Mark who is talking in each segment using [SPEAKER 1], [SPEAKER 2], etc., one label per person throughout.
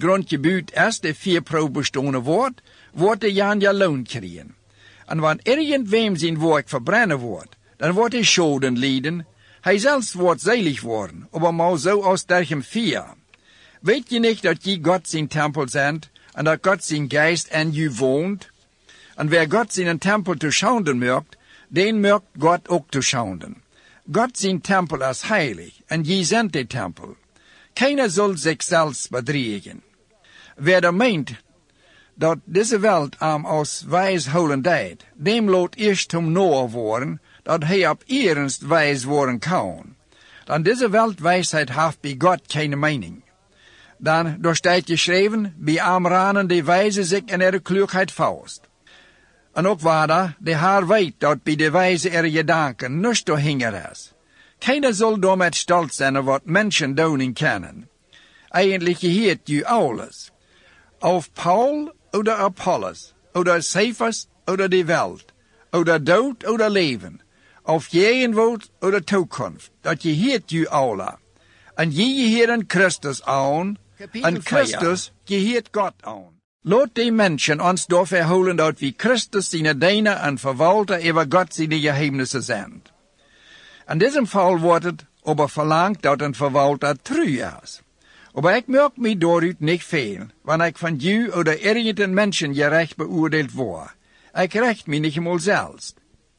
[SPEAKER 1] grondgebied is, de 4 proef bestonen wordt de Jan ja loon krijgen. En wanneer irgendwem zijn werk verbrennen wordt, dan wordt hij schoden lijden. Hij zelfs wordt zelig worden, maar zo als dergem 4. Weet je niet dat je God zijn tempel bent, en dat God zijn geest in je woont? En wer God zijn tempel te schouwen merkt, den merkt God ook te schouwen. God zijn tempel is heilig, en je zendt de tempel. Keiner zal zichzelf bedriegen. Wer er meent dat deze wereld als wijs holen deed, dem laat eerst om Noah worden, dat hij op ernst wijs worden kan. Dan deze wereldwijsheid heeft bij God geen mening. Dan, door staat geschreven, bij Amranen die wijze zich in de kloekheid vast. En ook waar de haar weet dat bij de wijze gedanken niets door hinger is. Keiner zal door met stolz zijn wat mensen doen kennen. Eigenlijk geheert u alles. Of Paul oder Apollos, oder Cephas oder die Welt, oder dood oder leven, of Gegenwart oder Toekomst, dat geheert u alle. En je geheeren Christus aan, en Christus geheert God aan. Laat die mensen ons door verholen dat wie Christus zijn diener en verwalter over God zijn geheimnissen zijn. In diesem Fall wordt het aber verlangt dat een verwalter true is. Aber ik merk mij daaruit niet veel, wanneer ik van jou oder irgendein mensen gerecht beoordeeld word. Ik recht mij niet eenmaal zelfs.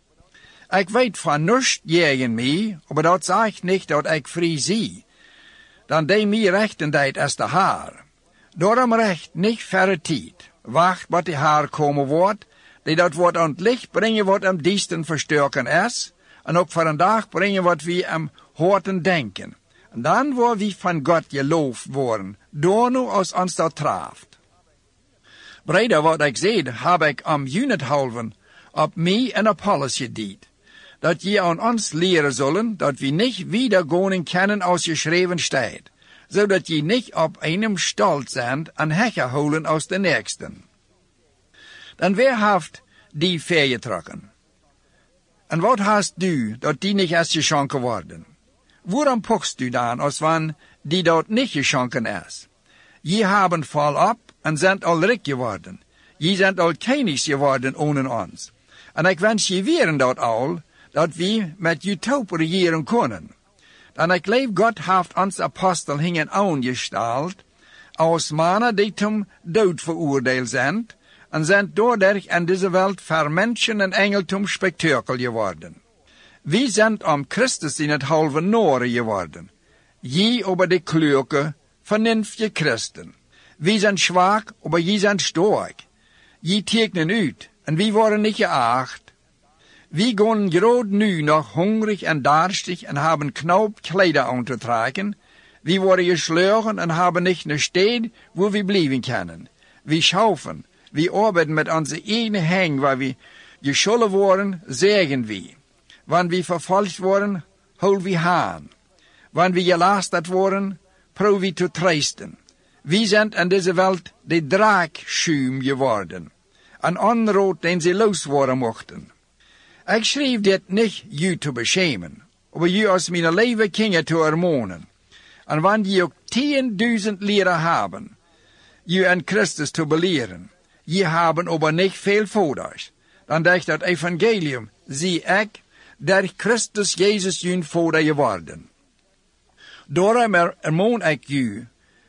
[SPEAKER 1] Ik weet van niets tegen mij, aber dat zegt niet dat ik vrij zie. Dan die mij rechten deed als de haar. Daarom recht niet verre tijd. Wacht wat de haar komen wordt, die dat wordt aan het licht brengen wat am diensten versterken is, en ook voor een dag brengen wat we am hoorten denken. En dan worden we van God geloofd worden, door nu als ons dat treft. Breder wat ik zei, heb ik am unithalven op mij en Apollos gediend, dat je aan ons leren zullen, dat we niet wiedergonen kennen als geschreven staat, zodat je niet op einem stolz zijn en hekken holen als de nächsten. Dan wer heeft die vergetrokken? En wat hast du, dat die niet is geschonken worden? Waarom pochst du dan, als wann die dat niet geschonken is? Je hebben volop en zijn al rijk geworden. Je zijn al kennis geworden onder ons. En ik wens je weer dat al, dat we met je top regeren kunnen. Dan ik leef God heeft ons apostel hingen aangesteld, als mannen die zum dood veroordeeld zijn, en zijn doordat in deze wereld voor mensen en engeltum spektakel geworden. We zijn om Christus in het halve noorden geworden. Je over de kloeke, vernünftige Christen. We zijn zwak, maar je zijn sterk. Je tekenen uit, en we worden niet geacht. We gaan gerade nu nog hungrig en darstig en hebben knauw kleider aan te trekken. We worden geslagen en hebben niet een stad waar we blijven kunnen. We schaufen, we arbeiden met onze eigen hang waar we gescholden worden, zeggen we. Wanneer we vervolgd worden, houden we aan. Wanneer we gelasterd worden, proberen we te troosten. We zijn in deze wereld de draakschuim geworden. Een onrood den ze los worden mochten. Ik schreef dit niet u te beschemen, maar u als mijn leven kinderen te ermonen. En wanneer je ook 10.000 leren hebben, u in Christus te beleren, je hebben aber niet veel voorders. Dan dacht dat evangelium, zie ik, dat Christus Jezus jun voorder geworden. Daarom ermoon ik u,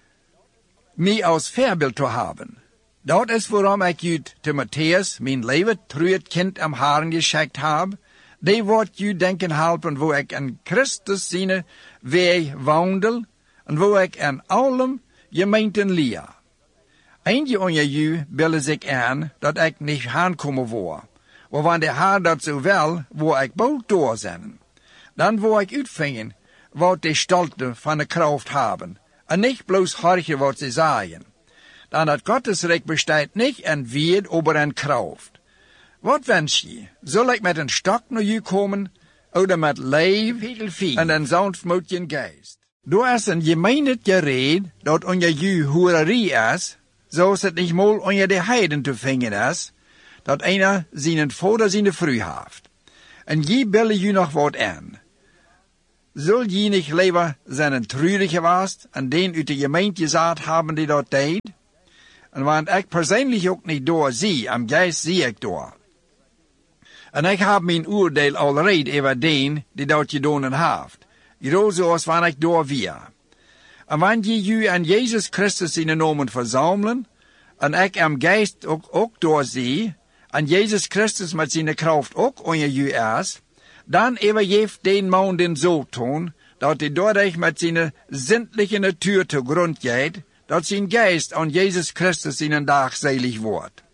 [SPEAKER 1] mij als voorbeeld te hebben. Dat is waarom ik u Timotheus, mijn leven truet kind am Haren geschikt heb. Die wordt u denken helpen, wo ik in Christus zijn weg wandel, en wo ik in allem gemeenten leer. Eentje onder u billen zich aan, dat ik niet aankomen word. Maar wanneer de Heer dat zo wil, wo ik bold door zijn. Dan wil ik uitvinden, wat de stolte van de kracht hebben, en niet bloos horchen wat ze zeggen. Dan dat Gottesrecht bestaat niet in weet, aber in kracht. Wat wens je? Zal ik met een stok naar u komen, oder met lijf en een sanftmoedigen geest? Door is een gemeenheid gereed, dat onder u hoererie is, zoals het niet mal onder de heiden te vingen is, dat einer zijn vader zijn vrouw heeft. En je billen u nog wat aan. Zul je niet liever zijn treurig geweest en den uit de gemeente gezet hebben die dat deed? En want ik persoonlijk ook niet door zie, am geest zie ik door. En ik heb mijn oordeel alreeds over den die dat gedaan heeft. Zoals wanneer ik door weer. En wanneer je aan Jezus Christus in de namen verzamelen, en ik am geest ook door zie, en Jezus Christus met zijn kracht ook onder je is, dan heeft den man den zo toon, dat hij doordat met zijn zindelijke natuur te grond gaat, dat zijn geest aan Jezus Christus in een dag selig wordt.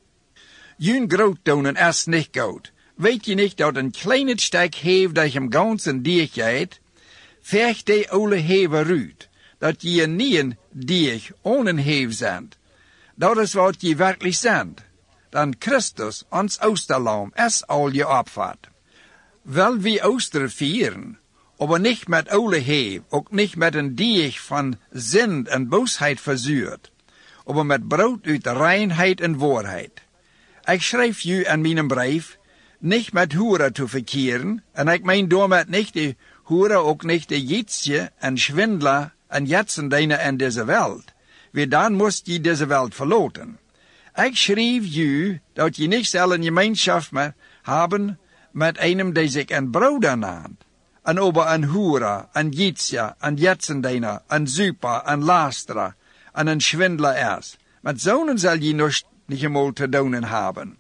[SPEAKER 1] Jun groot tonen is niet goed. Weet je niet dat een kleine stuk heeft dat hem ganzen dier gaat, vecht de oude hever uit, dat je niet een dier ohne heef zendt. Dat is wat je werkelijk zendt. Dan Christus, ons Oosterlam, is al je opvat. Wel wie Ooster vieren, aber nicht met oude heef, ook niet met een dier van zin en boosheid verzuurd, aber met brood uit reinheid en waarheid. Ik schrijf je in mijn brief, niet met hoeren te verkeren, en ik meen daarmee niet de hoeren, ook niet de jitsje en schwindler en jetzendijnen in deze wereld. Wie dan moest je deze wereld verlaten. Ik schreef je dat je niet zelf een gemeenschap meer hebben met einem die zich een broeder naamt. En over een hoera, een jitsje, een jetzendijner, een zuiper, een lasterer en een schwindler is. Met zonen zal je nog niet eenmaal te doen hebben.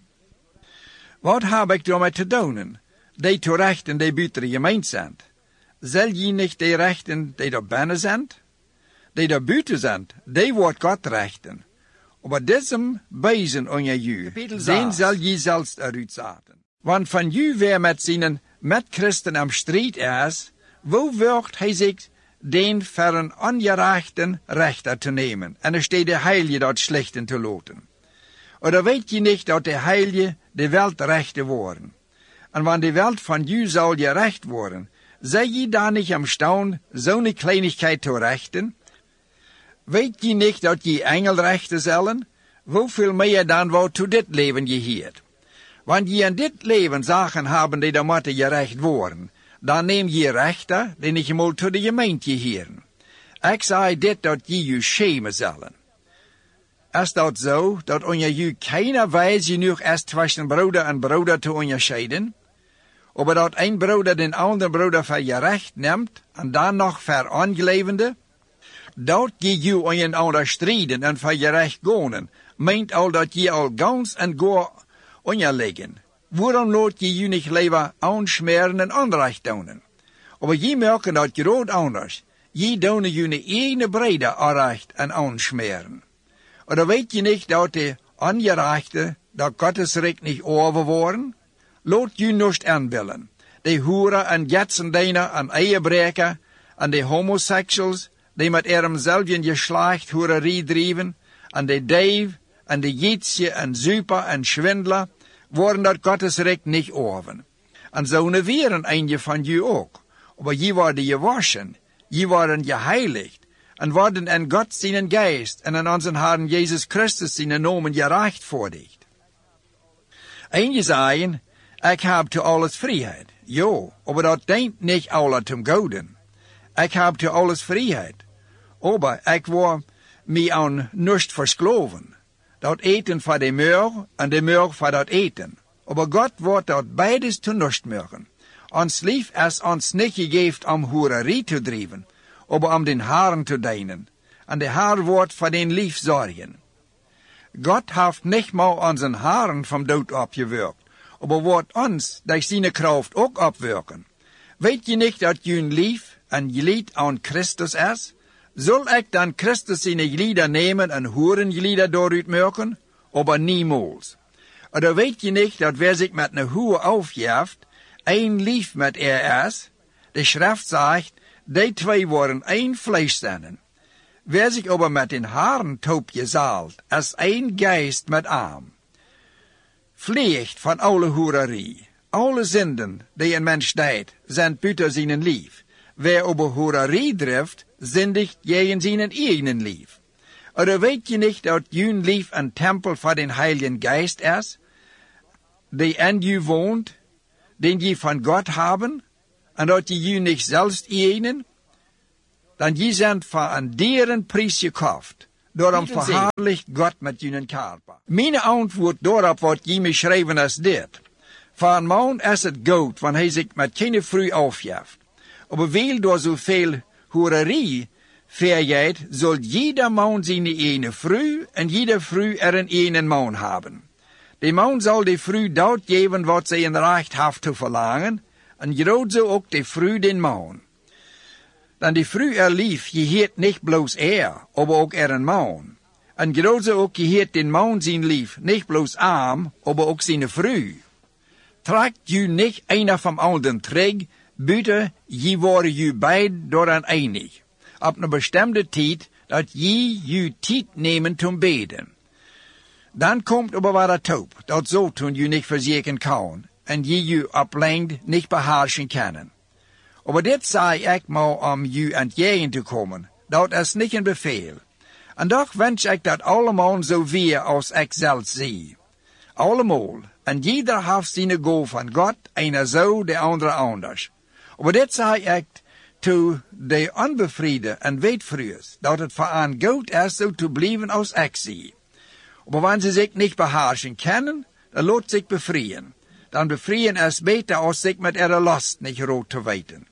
[SPEAKER 1] Wat heb ik daarmee te doen? Die te rechten die buiten de gemeente zijn. Zal je niet die rechten die er binnen zijn? Die er buiten zijn, die wordt God rechten. Maar diesem bezen onder je, den zal je zelfs eruit zetten. Want van je weer met zijn metchristen am strijd is, wo wordt hij zich den voor een ongerechten rechter te nemen, en er steht de heilige dat slechten te laten. Oder weet je niet dat de heilige de welt rechte worden? En wanneer de welt van je zal gerecht worden, zij je dan niet am staun zo'n kleinigheid te rechten? Weet je niet dat je engel rechten zullen? Hoeveel meer dan wat to dit leven je hier? Want je in dit leven zaken hebben die dan moeten gerecht worden, dan neem je rechter die niet eenmaal tot de gemeente hieren. Ik zei dit dat je schemen zullen. Is dat zo, dat onder je keiner wijs genoeg is tussen broeder en broeder te onderscheiden? Maar dat een broeder den andere broeder voor je recht neemt, en dan nog voor aangelevende? Dat je onder een ander strijden en voor je recht gaan, meent al dat je al gans en goor onderliggen. Waarom laat je niet liever aansmeren en onrecht doen? Maar je merken dat groot anders. Je doen je eigen breder onrecht en aansmeren. Oder weet je niet dat de ongerechte, dat Gottes rijk niet overwoorden? Laat je niet aanbillen. De hoeren en jetzendijner en eierbreker en de homoseksuals, die met zelfs geslacht hoererie drijven, en de dief en de jitsje en zuiper en schwindler, worden dat Gottes rijk niet over. En zo'n weren eentje van je ook. Maar je worden gewaschen, je worden geheiligd, en worden in God zijn geest en in onze Herrn Jezus Christus zijn namen gerechtvaardigd. En je zeggen, ik heb te alles vrijheid. Ja, maar dat denkt niet alle ten goede. Ik heb te alles vrijheid. Maar ik word mij aan niets versloven. Dat eten voor de meur en de meur voor dat eten. Maar God wordt dat beides te niets maken. Ons lief is ons niet gegeven om hoererie te drijven, maar om den Herrn te dienen. En de Herr wordt voor den lief zorgen. God heeft niet maar onze Herrn vom dood opgewerkt, maar wordt ons durch zijn kracht ook opwerken. Weet je niet dat je lief en gelied aan Christus is? Zal ik dan Christus zijn glieder nemen en hoerenglieder dooruit merken? Maar niemals. Oder weet je niet dat wer zich met een hoer aufgeeft, een lief met is? De schrift zegt, die twee worden één vlees zijn. Wer zich aber met den Haaren taub gezaald, is een geest met arm. Vliegt van alle hoererie. Alle zinden die een mens deed, zijn buiten zijn lief. Wer aber hoererie drift, zindigt tegen zijn eigen lief. Oder weet je niet dat jun lief een tempel voor den Heiligen Geist is, die in je woont, den je van God hebben? en dat je niet zelfs eten, dan je zijn voor een dierenprijs gekocht. Daarom verheerlijk God met jullie karper. Mijn antwoord daarop wordt je me schrijven als dit. Voor een man is het goed, want hij zich met geen vrouw afjaft. Maar wel door zoveel hoererie vergeet, zal jeder man zijn ene vrouw en jede vrouw een ene man hebben. De man zal de vrouw dat geven wat zij in recht heeft te verlangen, en groot zo ook de vrouw den man. Dan de vrouw lief, je heet niet bloos maar ook een man. En groot zo ook je heet den man zijn lief, niet bloos maar ook zijn vrouw. Trekt je niet een van anderen terug, buiten je worden je beid door een einig. Op een bestemde tijd, dat je tijd nemen te beden. Dan komt aber wat het op, dat zo toen je niet verzekeren kan, en je oplengt niet beherrschen kunnen. Aber dit zei ik maar om je entgegen te komen, dat is niet een bevel. En toch wens ik dat allemaal zo weer als ik zelf zie. Allemaal, en jeder heeft zijn goal van God, een zo, de andere anders. Aber dit zei ik to de onbevriede en weetvruers, dat het voor aan goed is zo te blijven als ik zie. Maar wanneer ze zich niet beherrschen kunnen, dan laat zich bevrijen. Dan bevrijen is beter als zich met ihre last niet rood te weten.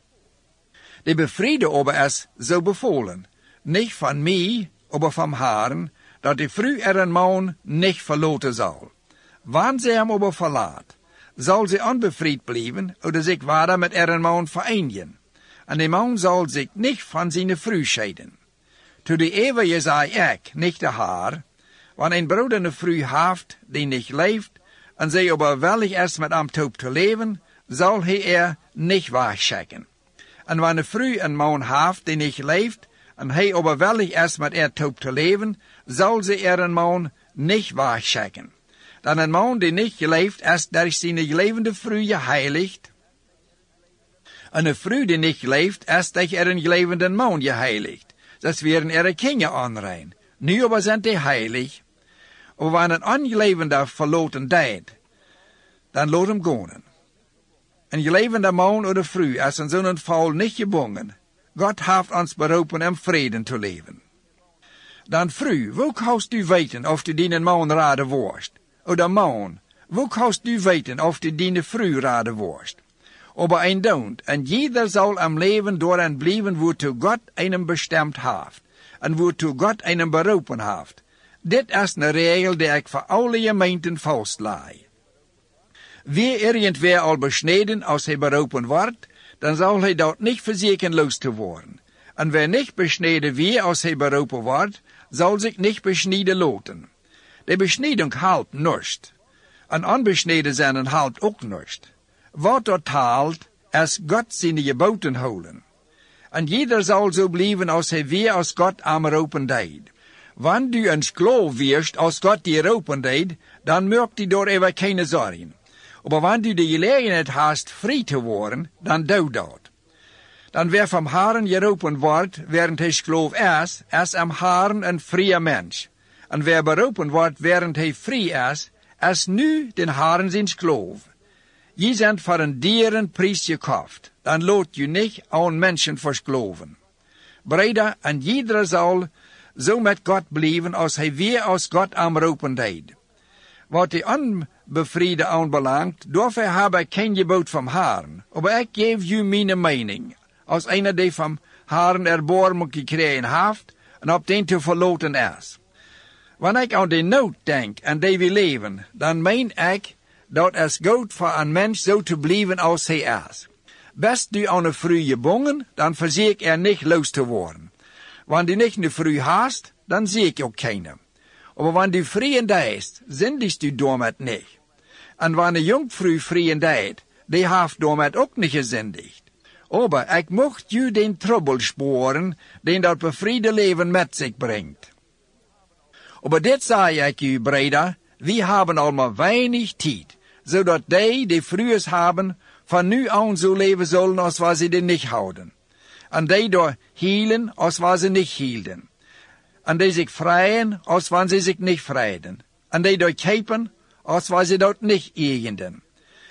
[SPEAKER 1] De bevriede aber is zo bevolen, niet van mij, aber van Herrn, dat de vrouw een man niet verlaten zal. Wanneer ze hem aber verlaat, zal ze onbevrijd blijven, oder zich verder met een man verenigen. En de man zal zich niet van zijn vrouw scheiden. To de eeuwige zei ik, niet de haar, wanneer een broeder een vrouw heeft die niet leeft, en zij aber willig is met hem te leven, zal hij niet wegschikken. En wanneer een vrouw een man heeft die niet leeft, en hij aber willig is met te leven, zal ze een man niet wegschikken. Dan een man die niet leeft, is door zijn levende vrouw geheiligd. En een vrouw die niet leeft, is door een levende man geheiligd. Dat werden kinderen onrein. Nu aber zijn die heilig. Maar wanneer een ongelevende verloten deed, dan laat hem gaan. Een gelevende man of vrouw is in zo'n geval niet gebonden. God heeft ons beroepen om vrede te leven. Dan vrouw, hoe kannst u weten of u die man raden worst? Oder man, hoe kannst u weten of u die vrouw raden worst? Aber een don't, en jeder zal am leven door en blijven waartoe God einen bestemd heeft, en waartoe God einen beroepen heeft. Dit is een regel die ik voor alle gemeenten vastleg. Wie irgendwer al besneden als hij beroepen wordt, dan zal hij dat niet verzekeren los te worden. En wer niet besneden wie als hij beroepen wordt, zal zich niet besneden laten. De besneding helpt niets. En onbesneden zijn helpt ook niets. Wat dat helpt, is God zijn geboten houden. En jeder zal zo blijven als hij weer als God am roepen deed. Wanneer du een slaaf wirst als God die roepen deed, dan merkt hij door even keine zorgen. Maar wanneer du de gelegenheid hast vrij te worden, dan doe dat. Dan wer vom Herrn geroepen wordt, während hij slaaf is am Herrn een vrije mens. En wer beroepen wordt, während hij vrij is nu den Herrn zijn slaaf. Je zijn voor een dierenprijs gekocht, dan laat je niet aan mensen versklaven. Breder, en jeder zal zo met God blijven als hij weer als God aanroepen deed. Wat de onbevriede aanbelangt, daarvoor heb ik geen gebod van Herrn, maar ik geef u mijn mening, als een die van Herrn erbarming gekregen heeft en op den te verloten is. Wanneer ik aan de nood denk en die we leven, dan meen ik dat is goed voor een mens zo te blijven als hij is. Best du aan een vrouw gebonden, dan verzeker niet los te worden. Wanneer du niet een vrouw hast, dan zie ik ook keine. Maar wanneer du vriend is, zindigst du daarmet niet. En wanneer een jongvrouw vriend is, die heeft daarmet ook niet gezindigd. Maar ik mocht u den trouble sporen, den dat bevriede leven met zich brengt. Maar dit zei ik u, breder, we hebben al maar weinig tijd, zodat die vroegers hebben, van nu aan zo leven zullen als waar ze die niet houden. En die door hielen als waar ze niet hielden. En die zich vrijen als waar ze zich niet vrijden. En die door kepen als waar ze dat niet eigenden.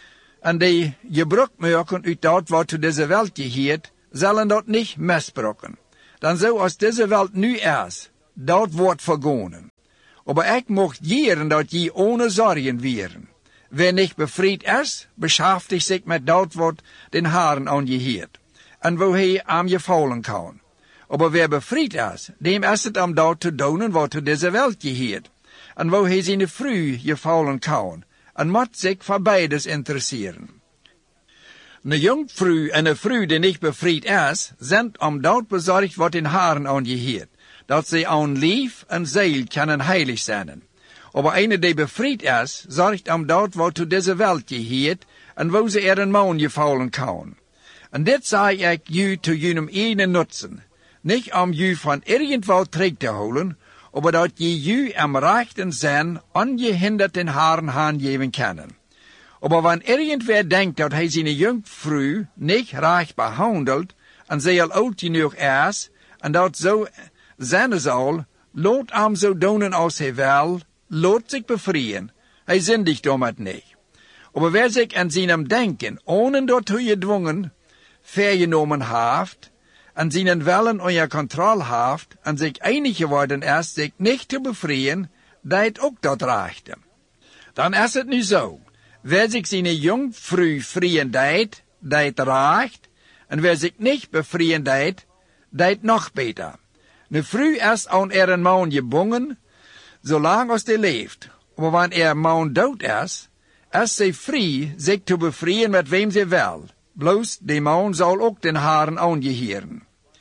[SPEAKER 1] en die gebruik maken uit dat wat to deze welt geheert, zullen dat niet misbruiken. Dan zou als deze welt nu is, dat wordt vergonen. Aber ik mocht jeren dat je ohne zorgen wieren. Wer nicht befried is, beschäftigt zich met dat wat den Herrn aangeheert, en wo hij aan je vallen kan. Aber wer befried is, dem is het om dat te doen wat to deze welt geheert, en wo hij zijn vrouw gevallen kan, en moet zich voor beides interesseren. Een jongvrouw en een vrouw die niet befried is, zijn om dat bezorgd wat den Herrn aangeheert, dat zij aan lief en ziel kunnen heilig zijn. Aber eine die befried is, zorgt om dat wat to deze welt geheert, en wo ze een man gevallen kan. En dit zei ik u te jullie ene nutzen, niet om u van irgendwo terug te houden, aber dat je u am rechten zin ongehinderd den Herrn aangeven kunnen. Aber wanneer irgendwer denkt dat hij zijn jongvrouw niet recht behandelt, en zij al oud genoeg is, en dat zo zijn zal, laat hem zo doen als hij wil, laat zich befrieden. Hij zindigt damit niet. Aber wer zich aan zijn denken, ohne dat hij gedwongen, vergenomen heeft, en zijn willen onder controle heeft, en zich einig geworden is, zich niet te befrieden, dat ook dat rechte. Dan is het nu zo. Wer zich zijn jongvrouw vrien deed, dat recht, en wer zich niet befrieden deed, dat nog beter. Een vrouw is aan een man gebonden, zolang als die leeft. Maar wanneer een man dood is zij vrij zich te befrieden met wem ze wil. Bloos die man zal ook den Herrn aangeheeren.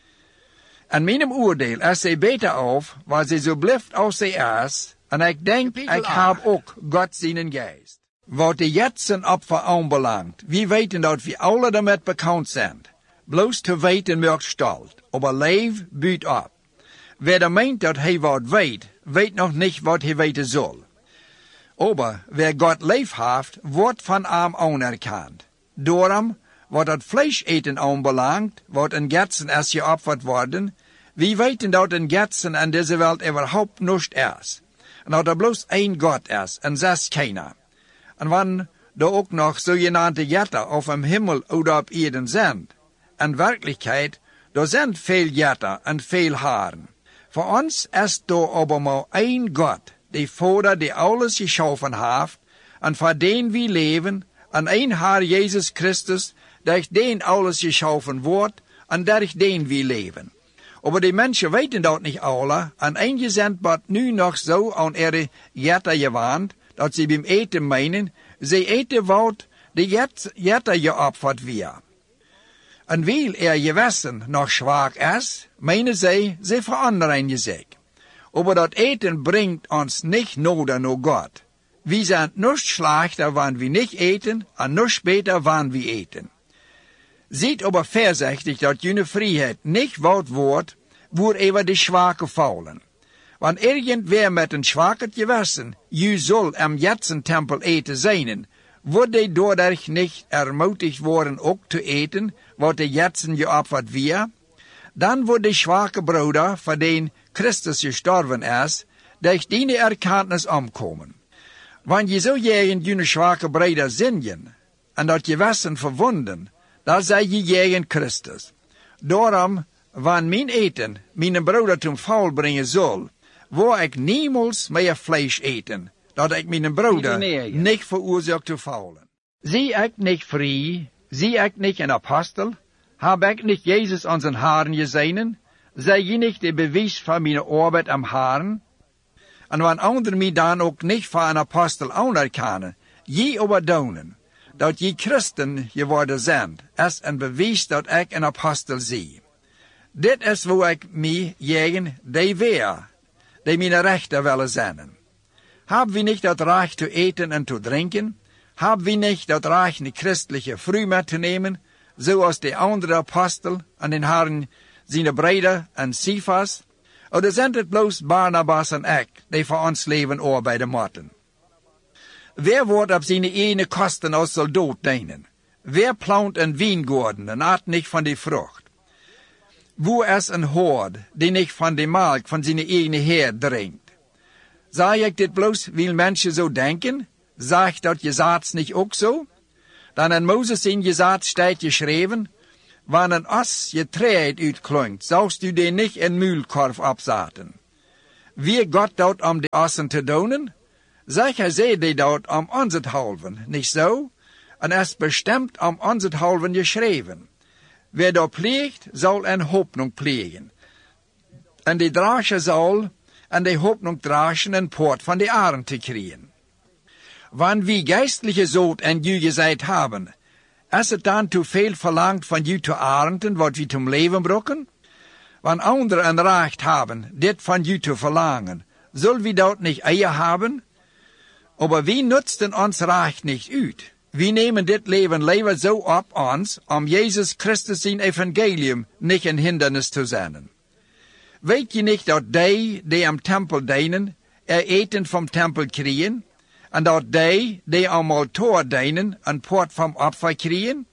[SPEAKER 1] En mijn oordeel is zij beter af, waar ze zo blijft als zij is, en ik denk, ik heb ook God zijn geest. Wat de jetsen opfer aanbelangt, wie weten dat we alle daarmee bekend zijn. Bloos te weten maakt stolz, aber leef buurt op. Wer er meint dat hij wat weet nog niet wat hij weten zal. Aber wer God lief heeft, wordt van hem anerkend. Daarom, wat het vlees eten aanbelangt, wat een getsen is geofferd worden, wie weten dat een getsen in deze wereld überhaupt niet is. En dat er bloos één God is, en zes keiner. En wanneer er ook nog zogenaamde jetten of im Himmel oder op Erden zijn. In werkelijkheid, er zijn veel jetten en veel haren. Voor ons is er aber maar één God, die Vader die alles geschaffen heeft, en voor den we leven, en één Herr Jezus Christus, durch den alles geschaffen wordt, en durch den we leven. Aber die mensen weten dat niet alle, en eentje zijn wat nu nog zo aan ihre jetten gewaand, dat ze beim eten meinen, ze eten wat de jetten geopferd weer. En weil gewissen nog zwak is, meinen ze veranderen zich. Aber dat eten brengt ons niet nodig naar God. We zijn niet slechter wanneer we niet eten, en niet beter wanneer we eten. Ziet aber voorzichtig dat jullie vrijheid niet wat wordt, voor even de zwakke faulen. Wanneer irgendwer met een zwakke gewissen, je zal am jetsen tempel eten zijn, wordt hij doordat niet ermutigd worden ook te eten, wat de jetsen geofferd weer, dan wordt de zwakke broeder, voor den Christus gestorven is, durch die erkenntnis omkomen. Wanneer je zo jegen jullie zwakke broeder zingen, en dat gewissen verwonden, dan zij je jegen Christus. Daarom, wanneer mijn eten mijn broeder ten val brengen zal, wil ik niemals meer vlees eten, dat ik mijn broeder niet veroorzaakt te faulen. Zie ik niet vrij, zie ik niet een apostel, heb ik niet Jezus onze Herrn gezien, zij je niet de bewijs van mijn arbeid am Herrn? En wanneer anderen mij dan ook niet voor een apostel anerkennen, je overdonen, dat je christen geworden zijn, is een bewijs dat ik een apostel zie. Dit is hoe ik mij jegen die weer, die mijn rechter willen zijn. Hebben we niet dat recht te eten en te drinken? Hebben we niet dat recht een christelijke vrouw mee te nemen, zoals de andere apostel en den Herrn zijn broeder en Cephas? Oder zijn het bloos Barnabas en ik, die voor ons leven arbeiden moeten? Wer wordt op zijn ene kosten als soldaat dienen? Wer plant een wijngaarden en eet niet van die vrucht? Wo is een hoord die niet van de melk van zijn eigen heer drinkt? Zeg ik dit bloos, wil mensen zo denken? Zeg dat je zaad niet ook zo? Dan in Moses in Gesetz staat geschreven, wanneer een as je treed uitklonkt, zoust u die niet in muilkorf opzaten. Wie Gott dat om de assen te doen? Zeker zei die dat om ons het halven, niet zo? En is bestemd om ons het halven geschreven. Wie dat pleegt, zal een hoopnung plegen. En die draasje zal en die hoopnung draasjen een poort van de arend te krijgen. Wanneer wie geistliche zoot en u gezegd hebben, is het dan te veel verlangt van u te arenden wat we zum leven brokken? Wanneer anderen een recht hebben, dit van u te verlangen, zullen we dat niet eier hebben? Aber wie nutzen ons recht niet uit? We nemen dit leven liever zo op ons, om Jezus Christus zijn evangelium niet een hindernis te zijn. Weet je niet dat die am tempel dienen, eten vom tempel krijgen, en dat die am altaar dienen, een poort vom opfer krijgen?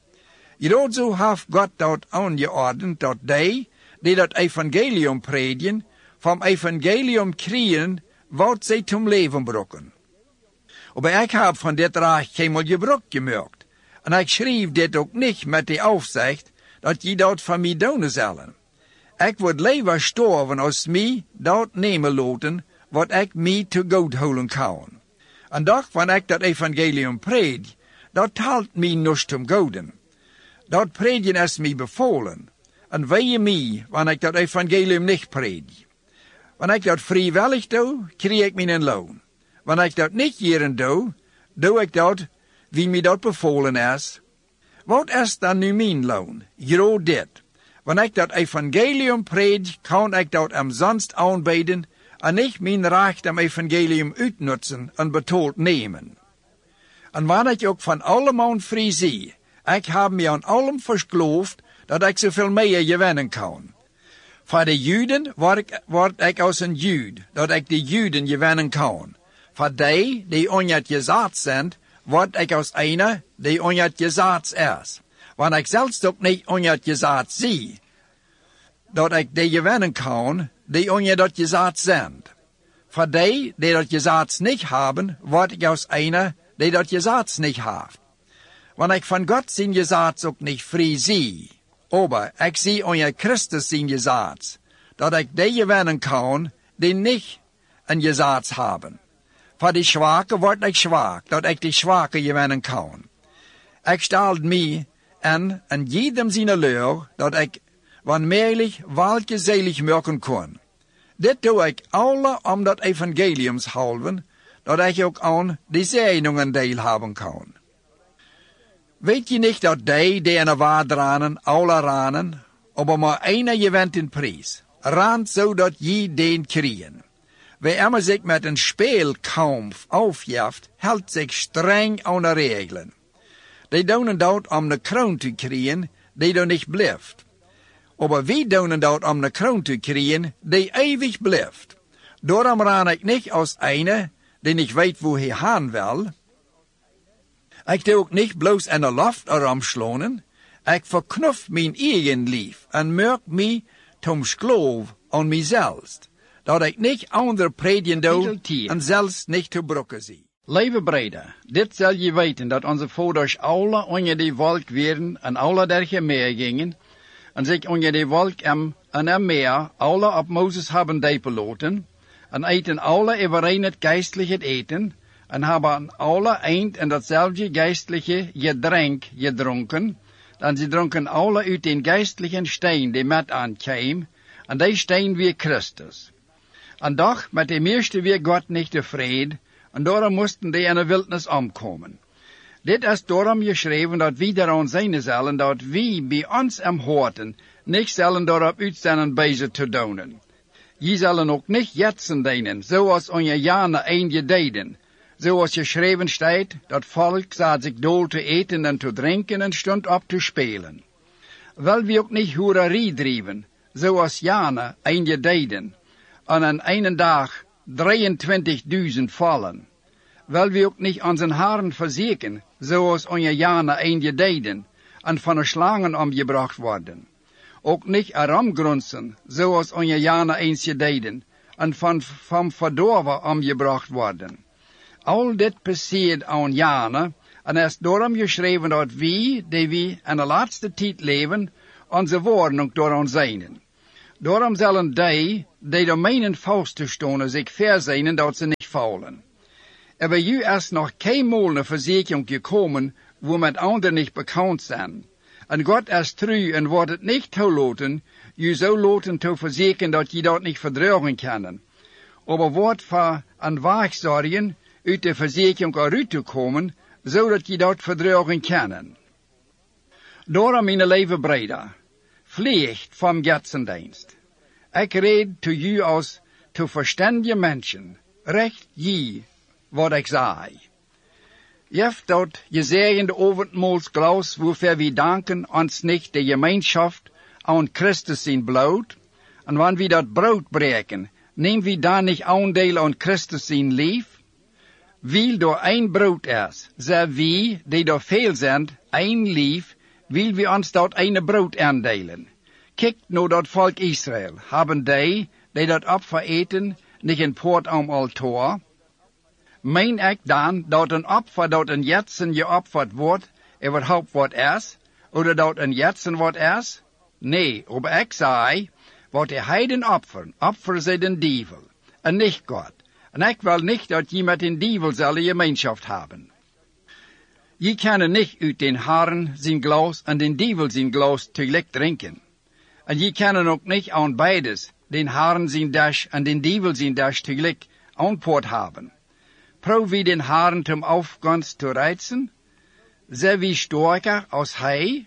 [SPEAKER 1] Zo heeft God dat aangeordend, dat die dat evangelium predigen, vom evangelium krijgen, wat zij zum leven brokken. Maar ik heb van dit recht geen gebruik gemaakt. En ik schreef dit ook niet met de afzicht dat je dat van mij doen zullen. Ik word liever sterven als mij dat nemen laten wat ik mij te goed houden kan. En doch wanneer ik dat evangelium predik, dat telt mij niets om goden. Dat predigen is mij bevolen. En wee mij wanneer ik dat evangelium niet predik. Wanneer ik dat vrijwillig doe, krijg ik mijn loon. Wanneer ik dat niet hierin doe ik dat wie mij dat bevolen is. Wat is dan nu mijn loon? Groot dit. Wanneer ik dat evangelium predik, kan ik dat umsonst aanbieden en niet mijn recht am evangelium uitnutzen en betaald nemen. En wanneer ik ook van allemaal vrij zie, ik heb me aan allem vergeloofd dat ik zoveel meer gewinnen kan. Voor de Juden word ik als een Jude, dat ik de Juden gewinnen kan. Voor die onder het Gesetz zijn, word ik als einer die onder het Gesetz is. Want ik zelfs ook niet onder het Gesetz zie, dat ik die gewinnen kan, die onder dat Gesetz zijn. Voor die dat Gesetz niet hebben, word ik als einer die dat Gesetz niet heeft. Want ik van God zijn Gesetz ook niet vrij zie, aber ik zie onder Christus zijn Gesetz, dat ik die gewinnen kan, die niet een Gesetz hebben. Voor die Schwache word ik zwak, dat ik die Schwache gewinnen kan. Ik stel mij en jedem zijn leur, dat ik wanneerlijk welke zelig merken kan. Dit doe ik alle om dat evangeliums halven, dat ik ook aan die zegeningen deel hebben kan. Weet je niet dat die in de waard ranen, alle ranen, aber maar einer gewint in prijs, rant zodat je den krijgen. Wie immer zich met een speelkampf aufjeft, houdt zich streng aan de regelen. Die doen dat om de kroon te krijgen, die er niet blijft. Aber wie doen dat om de kroon te krijgen, die eeuwig blijft. Daarom ran ik niet als einer, die niet weet hoe hij gaan wil. Ik doe ook niet bloos in de lucht eramslonen. Ik verknuff mijn eigen lief en merk mij tom skloof aan mijzelf. Dat ik niet ander predigen doe en zelfs niet te brokken zie.
[SPEAKER 2] Lieve breder, dit zal je weten dat onze vaders alle onder die wolk werden en alle derge meer gingen en zich onder die wolk en meer alle op Mozes hebben depeloten en eten alle iedereen het geistliche eten en hebben alle eind en datzelfde geistliche gedrink gedronken, dan ze dronken alle uit den geistlichen steen die met aankwam en die steen weer Christus. En doch met de meeste weer God niet tevreden, en daarom moesten die in de wildnis omkomen. Dit is daarom geschreven dat wij daaraan zijn zullen, dat wij bij ons am hoorten niet zullen daarop uitzenden bezig te doen. Je zullen ook niet jetsen dienen, zoals onze jaren eindje deden. Zoals geschreven staat, dat volk zat zich dool te eten en te drinken en stond op te spelen. Wel we ook niet hoererie drijven, zoals jaren eindje deden. En aan een dag 23.000 vallen. Wel we ook niet aan zijn haren verzeken, zoals onze jaren eindje deden, en van de slangen omgebracht worden. Ook niet eramgrunzen, zoals onze jaren eindje deden, en van verdorven omgebracht worden. Al dit passiert aan jaren, En is daarom geschreven dat wie, die we in de laatste tijd leven, onze woorden ook door ons zijn. Daarom zullen die door meinen vast te staan, zich verzijnen dat ze niet faulen. Aber u is nog keinmaal een verzekering gekomen, wo met anderen niet bekend zijn. En God is trouw en wordt het niet toelaten, u zo laten te verzekeren dat je dat niet verdragen kan. Aber wordt voor een waagzorgen uit de verzekering eruit te komen, zodat je dat verdragen kan. Daarom mijn leven breder, vliegt van Godsdienst. Ik red to u als to verstandige mensen, recht je wat ik zei. Jeft dat gezegende avondmaalsglas, wofür we danken ons niet de gemeenschap aan Christus zijn bloed, en wanneer we dat brood breken, nemen we dan niet aandeel aan Christus zijn lief? Weil door een brood is, zijn we, die door veel zijn, een lief, wil we ons dat ene brood aandelen. Kijk nou dat volk Israël, hebben die dat opfer eten, niet een poort am altaar? Meen ik dan dat een opfer dat een jetsen geofferd wordt, überhaupt wat is, oder dat een jetsen wat is? Nee, aber ik zei, wat de heiden opferen zij den dievel, en niet God. En ik wil niet dat je met den dievel zullen gemeenschap hebben. Je kan niet uit den Herren zijn glas en den dievel zijn glas tegelijk drinken. En je kan ook niet aan beides, den Herren zijn dash en den dievel zijn dash tegelijk aanpoort hebben. Probeer wie den Herren zum Aufgangs te reizen? Zijn wie sterker als hij?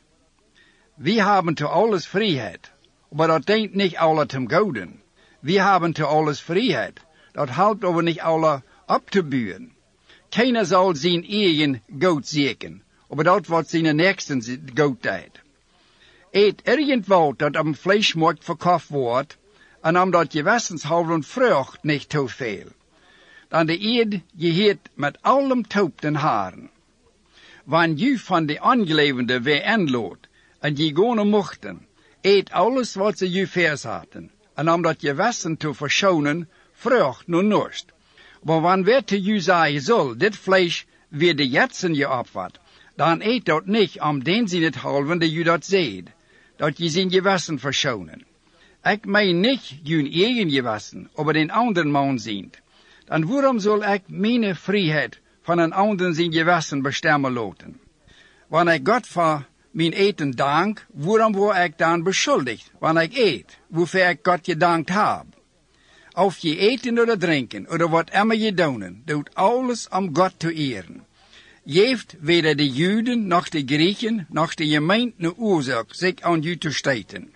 [SPEAKER 2] We hebben te alles vrijheid, maar dat dient niet alle zum Gouden. We hebben te alles vrijheid, dat helpt aber niet alle op te buren. Keiner zal zijn eigen goud zeker, maar dat wordt zijn nächsten goudtijd. Eet irgendwo dat am Fleischmarkt verkauft wordt, en omdat je wessenshalve vrucht niet te veel. Dan de eed geheert met allem taub den Haaren. Wanneer je van de angelevende weer inloopt, en je gaan mochten, eet alles wat ze je verzaten, en omdat je wessen te verschonen, vrucht nog nooit. Maar wanneer te je zeggen zal, dit vlees weer de jetsen je opvat, dan eet dat niet om den zin het halven dat je dat zeed, dat je zijn gewassen verschonen. Ik meen niet je eigen gewassen, maar den anderen man ziet. Dan waarom zal ik mijn vrijheid van een anderen zijn gewassen bestemmen laten? Wanneer ik God voor mijn eten dank, waarom word ik dan beschuldigd wanneer ik eet, waarvoor ik God gedankt heb? Of je eten of drinken, of wat immer je doen, doet alles om God te eren. Geeft weder de Juden, nog de Grieken, nog de gemeente een oorzaak zich aan u te strijden.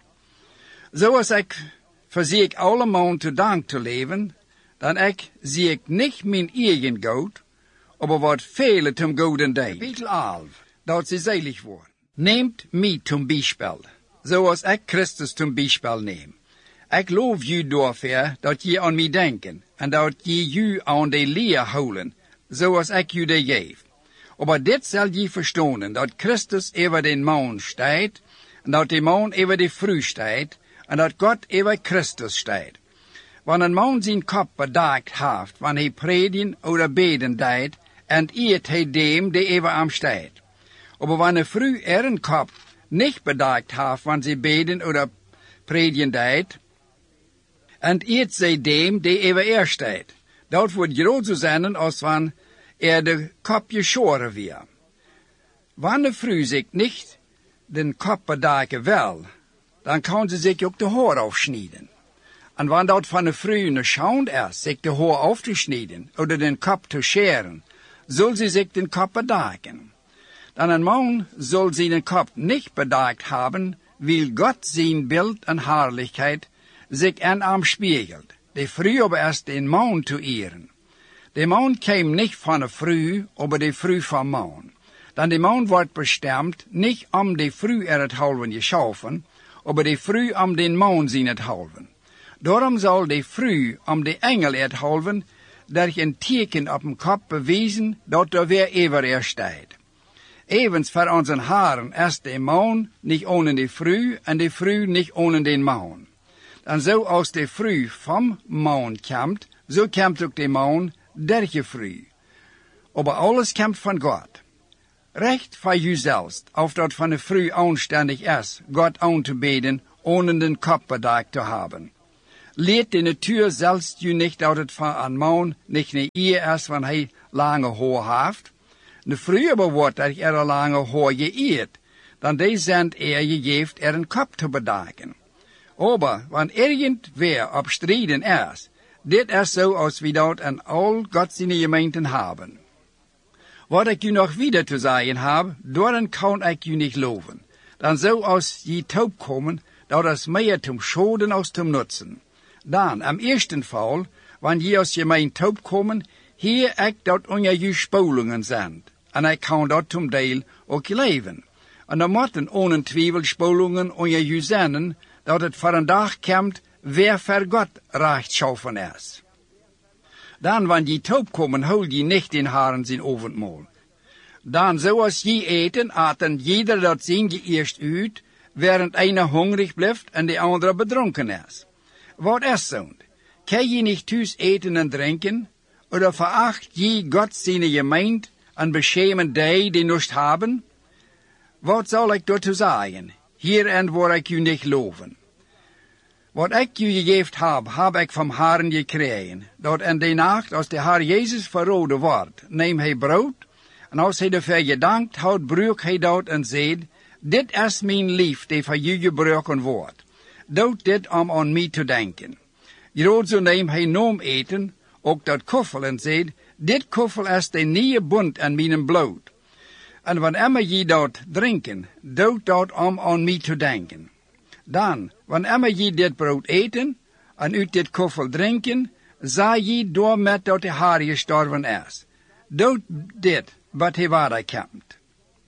[SPEAKER 2] Zoals ik verzeek allemaal te dank te leven, dan zie ik niet mijn eigen goud, maar wat vele zum gouden deed. Kapitel 11, dat ze zeilig worden. Neemt mij zum Beispiel, zoals ik Christus zum Beispiel neem. Ik loof u daarvoor dat je aan mij denken, en dat je u aan de leer houden, zoals ik u de geef. Maar dit zal je verstaan, dat Christus over den man staat, en dat de man over de vrouw staat, en dat God over Christus staat. Wanneer een man zijn kop bedekt heeft, wanneer hij predigen of beden deed, en eet hij dem die over hem staat. Maar wanneer vrouw een kop niet bedekt heeft, wanneer ze beden of predigen deed, en eet zij dem die over staat. Dat wordt groot zo zijn als wanneer de kop geschoren weer. Wanneer vrouw zich niet den kop bedekken wil, dan kan ze zich ook de haar afsnijden. En wanneer dat van de vrouw een schande is, zich de haar af te snijden, of den kop te scheren, zal ze zich den kop bedekken. Dan een man zal zijn kop niet bedekt hebben, wil God zijn beeld en herrlichkeit zich in hem spiegelt. De vrouw aber is den man te eren. De man kwam niet van de vrouw, maar de vrouw van man. Dan de man wordt bestemd niet om de vrouw het halven geschaffen, maar de vrouw om den man zijn het halven. Daarom zal de vrouw om de engel het halven, dat een teken op een kop bewijzen, dat er weer over staat. Evens voor onze haren is de man niet ohne de vrouw, en de vrouw niet ohne den man. Dan zo als de vrouw van man komt, zo komt ook de man der vrouw. Maar alles komt van God. Recht voor jezelf, of dat van de vrouw aanständig is, God aan te beden, ohne den kop bedekt te hebben. Leert de natuur zelfs je niet dat het voor een man niet een eer is, wanneer hij lange haar heeft. De vrouw wordt dat er lange haar geëerd, dan die zijn geeft een kop te bedekken. Aber, wanneer irgendwer op strijden is, dit is zo als we dat aan al Godsdienste gemeenten hebben. Wat ik u nog wieder te zeggen heb, daarin kan ik u niet loven. Dan zo als je taub komen, dat is meer zum Schoden als zum Nutzen. Dan, am eersten Fall, wanneer je als gemeente taub komen, hier ik dat onder je spolingen zijn. En ik kan dat zum deel ook leven. En dan moeten ohne twijfel spolingen onder je zijn, dat het voor een dag komt, wer voor God rechtschaffen is. Dan, wanneer je taub komen, hol je niet in haren zijn avondmaal. Dan, zoals je eten, aten jeder dat zien je eerst uit, während einer hungrig blijft en de andere bedronken is. Wat is zo? Kan je niet thuis eten en drinken? Oder veracht je God zijn gemeente en beschämen die niets hebben? Wat zal ik daartoe zeggen? Hierin word ik u niet loven. Wat ik u gegeven heb ik van Herren gekregen, dat in de nacht, als de Heer Jezus verroden wordt, neemt hij brood, en als hij ervoor gedankt houdt, breekt hij dat en zegt, dit is mijn lief, die voor u gebruiken wordt. Doe dit om aan mij te denken. Hierdoor neemt hij noem eten, ook dat koffel, en zegt, dit koffel is de nieuwe bond aan mijn bloed. En wanneer je dat drinken, doe dat om aan mij te denken. Dan, wanneer je dit brood eten, en uit dit koffel drinken, zei je door met dat de Heer gestorven is. Doe dit, wat hij wederkomt.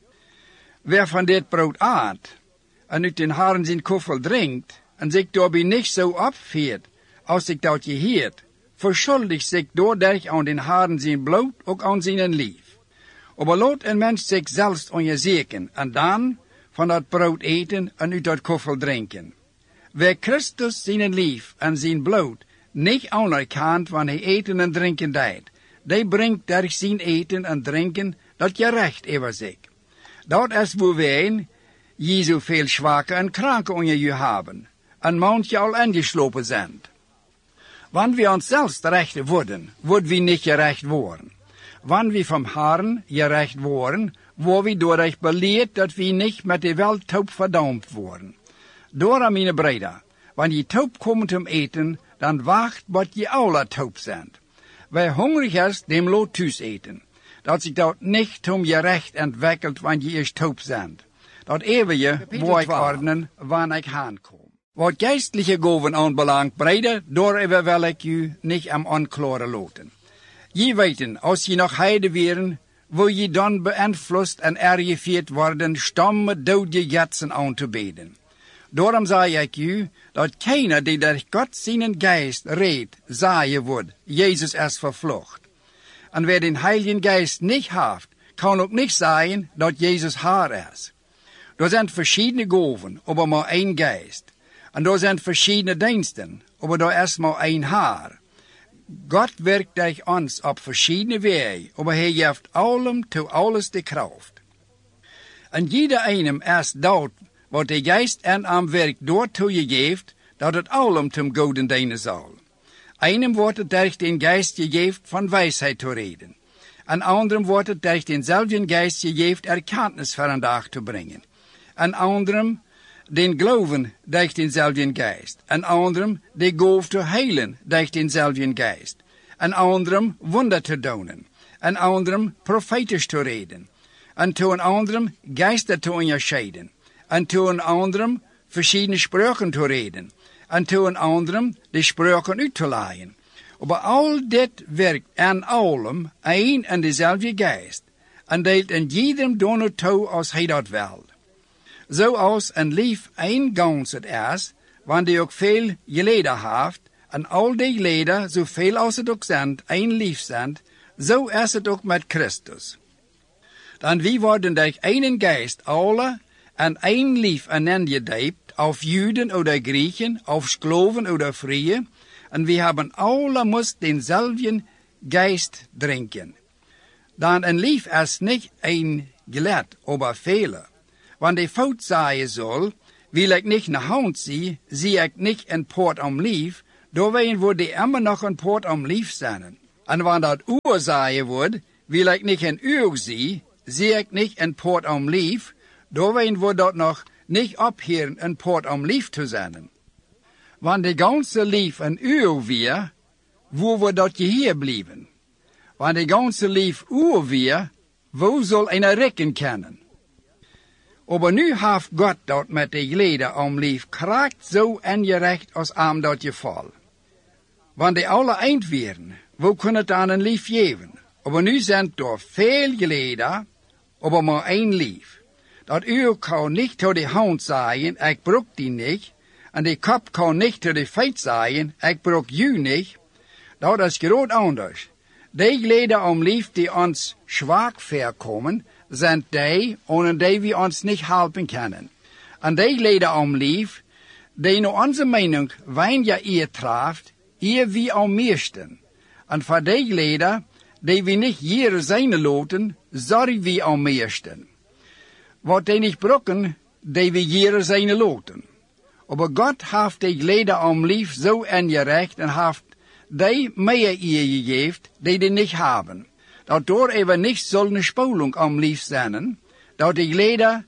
[SPEAKER 2] Wer van dit brood aat, en uit den Herren zijn koffel drinkt, en zich daarbij niet zo opveert, als ik dat je heert, verschuldigt zich doordat aan den Herren zijn bloed, ook aan zijn lief. Aber laat een mens zich zelfs onderzoeken, en dan van dat brood eten en uit dat koffel drinken. Wer Christus zijn lief en zijn bloed niet anerkent wanneer hij eten en drinken deed, die brengt door zijn eten en drinken dat je recht over zich. Dat is waar wij je zoveel zwakke en kranke onder je hebben, en manche al ingeslopen zijn. Wanneer we ons zelfs recht worden, worden we niet gerecht worden. Wanneer we van Herren gerecht worden, worden we doordat beleerd dat we niet met de welt taub verdampt worden. Door mijn breder, wanneer je taub komt om eten, dan wacht wat je alle taub zijn. Wer hungrig is, dem laat thuis eten. Dat zich dat niet om je recht ontwikkelt wanneer je eerst taub bent. Dat eeuwige wil ik ordenen wanneer ik aankom. Wat geestliche gaven aanbelangt, breder, door wil ik u niet am aanklaren laten. Je weten, als je nog heide wären, wil je dan beïnvloed en ergevierd worden, stammen dode jetsen aan te beden. Daarom zei ik u, dat keiner die door God zijn geest redt, zeggen wordt, Jezus is vervlucht. En wer den Heiligen Geist niet heeft, kan ook niet zeggen dat Jezus haar is. Er zijn verschillende gaven, aber maar één geest. En er zijn verschillende diensten, aber er is maar één Haar. God werkt durch ons op verschillende wegen, aber hij geeft allem toe alles de kracht. En jeder einem is dat wat de Geist en am werk doortoe je geeft, dat het allem zum Goden dienen zal. Einem wordt het durch den Geist gegeven van wijsheid te reden. Een anderem wordt het durch denzelfden Geist gegeven erkenntnis voor een dag te brengen. Een anderem den Glauben durch denselben Geist. Een anderem de Gaaf te heilen durch denselben Geist. Een anderem Wunder te doen. Een anderem profetisch te reden. En toe een anderem Geister te onderscheiden. En toe een anderem verschillende spraken te reden. En toe een anderem de spraken uit te leiden. Maar al dit werkt aan allem een en dezelfde Geist. En deelt in jedem donor toe als hij dat wil. Zoals een lief een gans het is, wanneer ook veel geleden heeft, en al die leden, zoveel als het ook zijn, een lief zijn, zo is het ook met Christus. Dan wie worden durch einen Geist alle en een lief einander gedeibt, auf Juden oder Griechen, auf Skloven oder Frie, en wir haben alle muss denselben Geist trinken.
[SPEAKER 1] Dan een lief is niet een gelet, aber vele. Want de fout zeggen zal, wil ik niet naar hand zie ik niet een poort om lief, doorheen wordt die immer nog een poort om lief zijn. En wanneer dat uur zeggen wordt, wil ik niet een uur zie ik niet een poort om lief, doorheen wordt dat nog niet opheren een poort om lief te zijn. Want de ganze lief een uur weer, wo wordt dat je hier blijven? Want de ganze lief uur weer, wo zal een rekken kennen? Aber nu heeft God dat met de geleden om lief kracht zo en je recht als aan dat je val. Want de alle eind werden, wo kunnen het aan een lief geven? Aber nu zijn er veel geleden, aber maar één lief. Dat uur kan niet tot de hand zeggen, ik broek die niet, en de kop kan niet tot de feit zeggen, ik broek u niet. Dat is groot anders. De geleden om lief die ons zwak voorkomen, zijn die, ohne die we ons niet helpen kunnen. En die geleden om lief, die naar onze mening weinig eer treft, eer wie am meesten. En voor die geleden, die we niet hier zijn laten, zorgen we am meesten. Wat die niet brokken, die we hier zijn laten. Aber God heeft die geleden om lief zo ingerecht en heeft die meer eer gegeven, die niet hebben. Dat door even niet zullen spulung om lief zijn, dat die geleden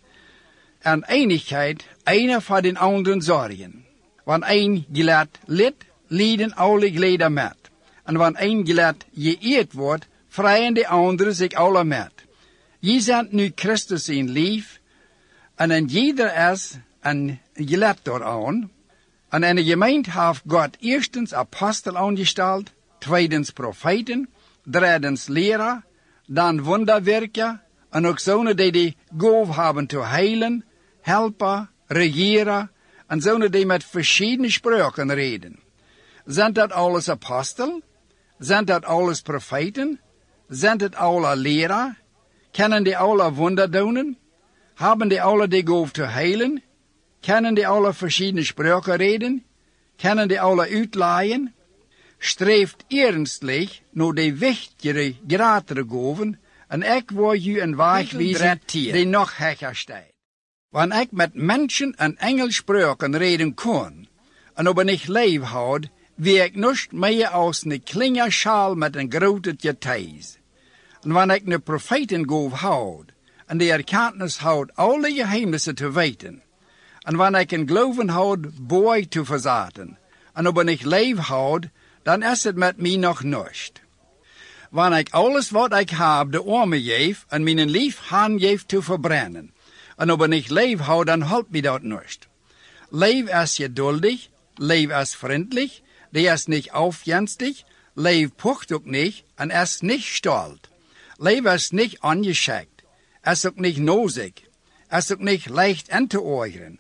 [SPEAKER 1] en eenigheid einer voor den anderen zorgen. Want een geled lid, lieden alle geleden met. En wanneer een geled geëerd wordt, vrijen de anderen zich alle met. Je zendt nu Christus in lief, en in ieder is een geled daaraan. En in de gemeente heeft God eerstens apostel aangesteld, tweedens profeten, drijdens leraar, dan wonderwerker, en ook zonen die gaaf hebben te heilen, helpen, regeren, en zonen die met verschillende spraken reden. Zijn dat alles apostel? Zijn dat alles profeten? Zijn dat alle leraar? Kennen die alle wonder doen? Hebben die alle die gaaf te heilen? Kennen die alle verschillende spraken reden? Kennen die alle uitlaaien? Streeft ernstlich naar de wichtigere, grotere gaven, en ik wil je een weg wijzen die nog hecher staat. Wanneer ik met mensen en Engels spraken reden kon, en op een leven houd, wie ik niet meer als een kleine schaal met een grote getijs. En wanneer ik een profetengave houd, en de erkentenis houd alle geheimnissen te weten, en wanneer ik een geloven houd boy te verzaten, en op een leven houd, dan is het met mij nog niet. Wanneer ik alles wat ik heb de armen geef, en mijn lief hand geef te verbrennen, en op een leven houd, dan helpt mij dat niet. Leef is geduldig, leef is vriendelijk, die is niet aufjenstig, leef pocht ook niet, en is niet stolz. Leef is niet ongeschikt, is ook niet nozig, is ook niet leicht in te oogeren.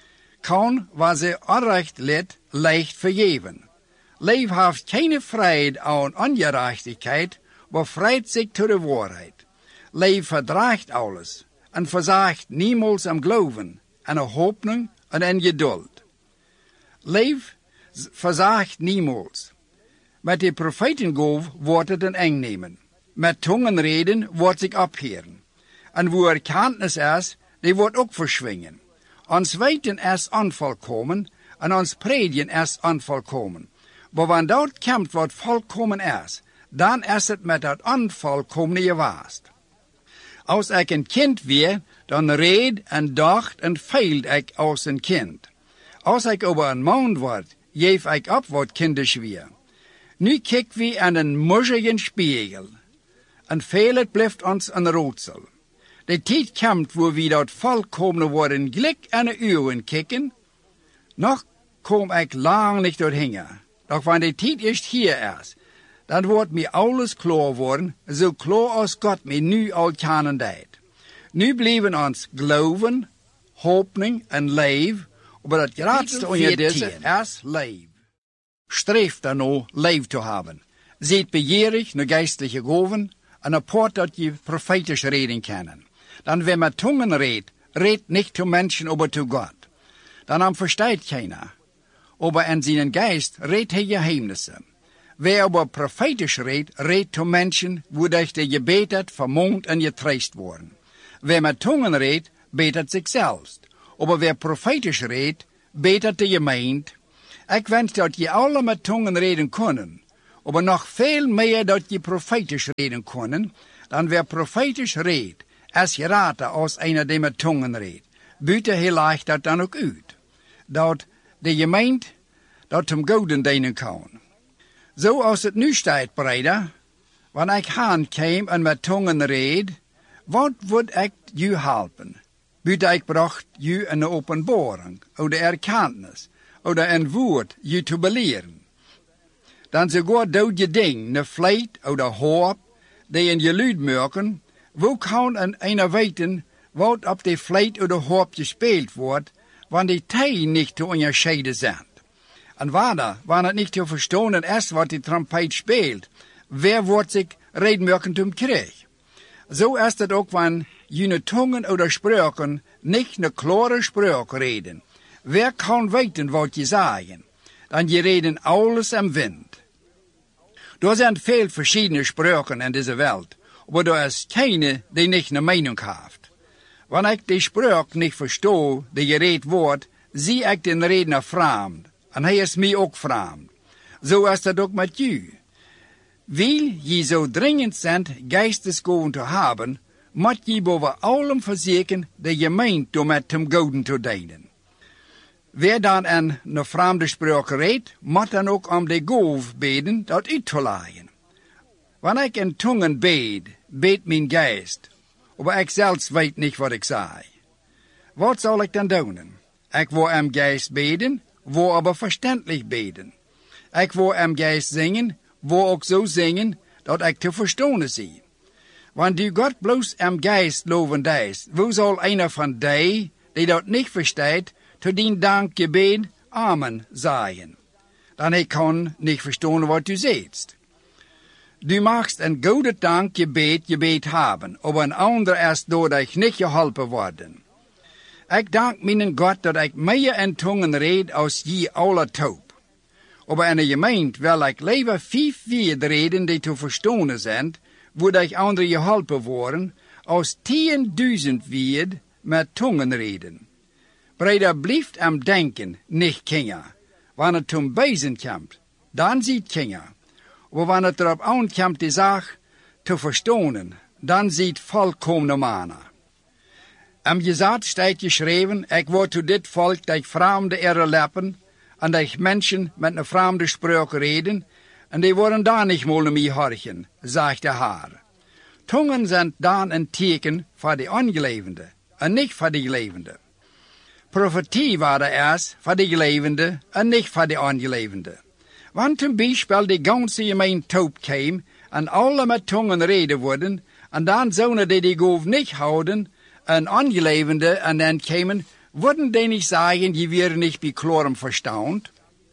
[SPEAKER 1] Kan, waar ze onrecht leidt, leicht vergeven. Leef heeft geen vrijheid aan ongerechtigheid, maar vrijt zich tot de waarheid. Leef verdraagt alles, en verzaagt niemals am geloven, en een hoopning en een geduld. Leef verzaagt niemals. Met de profetengave wordt het een eng nemen. Met tongenreden wordt zich opheren. En wo erkenntnis is, die wordt ook verschwingen. Ons weten is onvolkomen, en ons predigen is onvolkomen. Maar wanneer dat komt wat volkomen is, dan is het met dat onvolkomene gewaast. Als ik een kind weer, dan reed en dacht en feild ik als een kind. Als ik over een maand word, geef ik op wat kinders weer. Nu kijken we aan een muzigen spiegel. En veel blijft ons een raadsel. De tijd komt waar we dat volkomene worden gelijk aan de uren kijken. Nog kom ik lang niet doorheen. Doch wanneer de tijd eerst hier is, dan wordt mij alles klaar worden, zo klaar als God mij nu al kennen deed. Nu blijven ons geloven, hoopning en leef, maar het grootste onder deze is leef. Streef daarna leef te hebben. Zijt begeerig naar geestelijke gaven, en apart dat je profetisch reden kennen. Dan wenn met tongen redt niet zu mensen, aber zu God. Dan versteht keiner. Aber in seinen Geist redt hij geheimnisse. wer aber prophetisch redt zu Menschen, wo durch de Gebet hat vermont en getröst worden. Wer met tongen redt, betet zich selbst. Aber wer prophetisch redt, betet de gemeente. Ik wens dat je alle met tongen reden kunnen, aber nog veel meer dat je prophetisch reden kunnen, dan wer prophetisch redt, als geraten als einer die met tongen redt. Buiten heel leicht dat dan ook uit. Dat de gemeente dat hem goden dienen kan. Zo als het nu staat, breder, wanneer ik haan kwam en met tongen reed, wat would ik u helpen? Buiten ik bracht u een openbaring, of de erkennis, of een woord u te beleren. Dan sogar dood je ding, een vleet of de hoop, die in je luid maken, hoe kan een weten wat op de vleet of de hoop gespeeld wordt, wanneer die tij niet te onderscheiden zijn. En wanneer het niet te verstaan is wat die trompet speelt, wer wordt zich redmerkend om krijg. Zo is het ook wanneer je tongen of spreuken niet een klare spreuk reden. Wer kan weten wat je zeggen? Dan je reden alles am wind. Er zijn veel verschillende spreuken in deze wereld, maar er is keine die niet een mening heeft. Wanneer ik die spreuk niet verstoor, die gereed wordt, zie ik den redner vreemd. En hij is mij ook vreemd. Zo is dat ook met u. Wil je zo dringend zijn geestesgoden te hebben, moet je boven allem verzekeren de gemeente door met hem goden te dienen. Wer dan een vreemde spreuk redt, moet dan ook om de goof beden dat uit te leiden. Wanneer ik in tongen beet mijn geest, maar ik zelfs weet niet wat ik zei. Wat zal ik dan doen? Ik wil am geest beden, wil aber verständlich beden. Ik wil am geest zingen, wil ook zo zingen, dat ik te verstaan zie. Want du God bloos am geest loven is, wo zal einer van die dat niet verstaat, te dien dankgebed Amen zeggen. Dan hij kan niet verstaan wat u zegt. Du magst een goede dankgebed hebben, aber een ander is doordat ik niet geholpen worden. Ik dank mijn God dat ik meer in tongen red als je alle taub. Aber in de gemeente wil ik liever 5 woorden reden die te verstaan zijn, waar ik anderen geholpen worden, als 10.000 woorden met tongen reden. Breder blijft am denken, niet kingen. Wanneer het om bezen komt, dan ziet kingen. Maar wanneer het erop aankomt die zaak te verstaan, dan ziet volkomen mannen. Am Gesetz staat geschreven, ik word tot dit volk dat vreemde ere leppen, en dat mensen met een vreemde spreuk reden, en die worden daar niet meer mee horchen, zegt de Heer. Tongen zijn dan een teken voor de ongelevende, en niet voor de gelevende. Profetie waren eerst voor de gelevende, en niet voor de ongelevende. Want zum Beispiel de ganze gemeente taub kwam, en alle met tongen reden worden, en dan zouden die goof niet houden, en ongelevende en dan kwamen, würden die nicht sagen, die wären nicht bei klarem Verstand.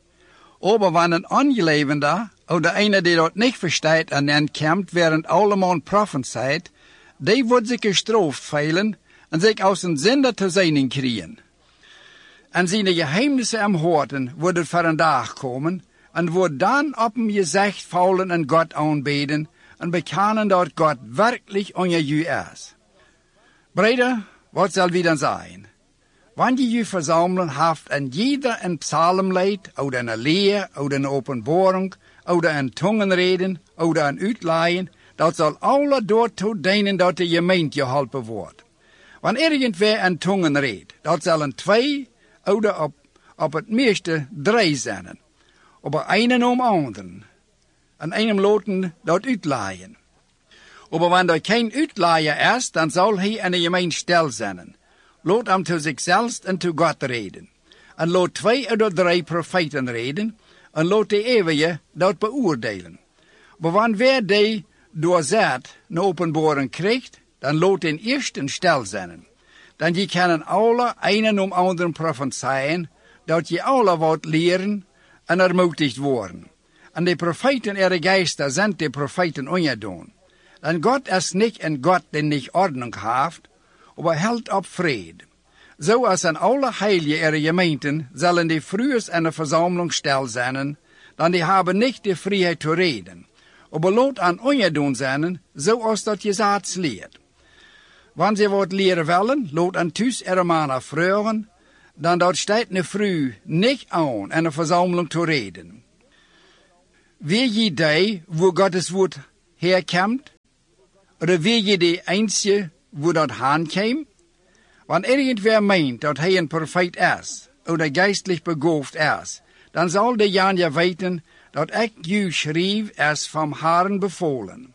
[SPEAKER 1] Aber wenn ein Ongelevender oder einer, der dort nicht versteht, an den kommt, während allemal Prophezeit, die wird sich gestraft feilen und sich aus dem Sender zu seinen kriegen. Und seine Geheimnisse am Horten würden für einen Tag kommen und würden dann auf dem Gesicht faulen und Gott anbeten und bekennen, dass Gott wirklich unser Jü ist. Brüder, was soll wir dann sein? Wann die Jü versammeln haft an jeder ein Psalmlied oder eine Lehre oder eine Openbarung oder ein Tungenreden oder ein Uitleihen, dat soll alle dort toe dienen dat de gemeente geholpen wordt. Wann irgendwer een tongen redt, dat zullen 2 oder op het meeste 3 zijn. Aber einen om anderen. En einem loten dat uitleihen. Aber wenn er kein Uitleiher ist, dann soll hij in de gemeente stil zijn. Laat hem zu sich selbst en zu Gott reden. En laat 2 oder 3 profeten reden. En laat de eeuwige dat beoordelen. Maar wanneer die doorzet een openbaring krijgt, dan laat den eersten stil zijn. Dan je kunnen alle einen om anderen prophezeien, dat je alle wat leren en ermutigd worden. En de profeten ihre Geister zijn de profeten ongedaan. En God is niet een God die niet Ordnung heeft, aber hält op vrede. Zo als aan alle heilige ihre gemeenten zullen die vroegers in de verzameling stil zijn, dan die hebben niet de vrijheid te reden. Aber laat aan onje doen zijn, zoals dat je zaad leert. Wanneer ze wat leren willen, laat aan thuis ermana vragen, dan dat staat ne vrouw niet aan en een verzameling te reden. Wie je die, wo Gottes woord herkomt? Oder wie je die einzige, wo dat aankomt? Wanneer irgendwer meint dat hij een profeet is, oder geistlich begaafd is, dan zal de Janja weten dat ik u schreef is van Herren bevolen.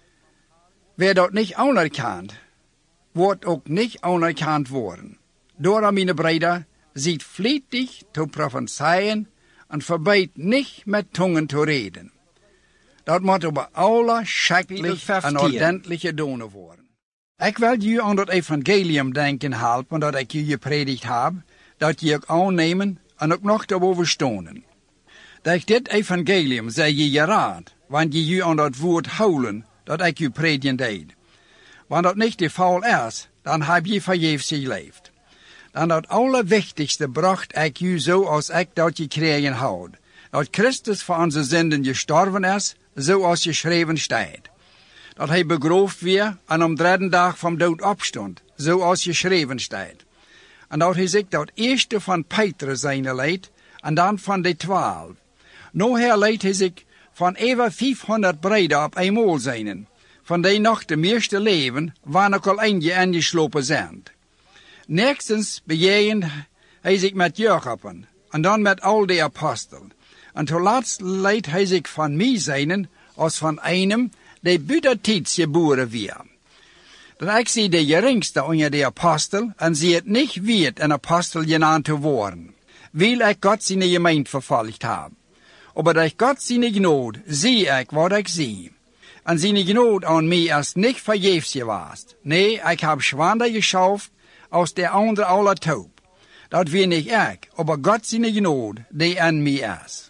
[SPEAKER 1] Wer dat niet anerkent, wordt ook niet anerkend worden. Daarom, mijn broeder, ziet vlijtig te prophezeien en verbijt niet met tongen te reden. Dat moet over alle schrikkelijk en ordentliche donen worden. Ik wil u aan dat evangelium denken helpen dat ik u gepredikt heb, dat je ook aannemen en ook nog te overstonen. Dat dit evangelium zij je raad, want je u aan dat woord houden, dat ik u prediken deed. Want dat niet de geval is, dan heb je vergeefs geleefd. Dan dat allerwichtigste bracht ik u zoals ik dat gekregen houd. Dat Christus voor onze zinden gestorven is, zoals geschreven staat. Dat hij begroefd weer en om 3 dag van dood opstond, zoals geschreven staat. En dat hij zich dat eerste van Petrus zijn leid, en dan van de 12. Nou leidt hij zich van even 500 breiden op eenmaal zijn, van die nog de meeste leven, waar nog al eentje ingeslopen zijn. Nächstens bejegent hij zich met Jacoben, en dan met al de apostelen. En tot laatst leidt hij zich van mij zijn, als van einem, die buitentijd geboren weer. Dan ik zie de geringste onder de apostel, en zie het niet weert een apostel genaamd te worden, wil ik God zijn gemeente vervolgd heb. Aber durch Gott seine Gnade zie ik wat ik zie. En seine Gnade aan mij is niet vergeefs geweest. Nee, ik heb schwander geschafft aus der andere aller taub. Dat weer niet ik, aber God seine Gnade die aan mij is.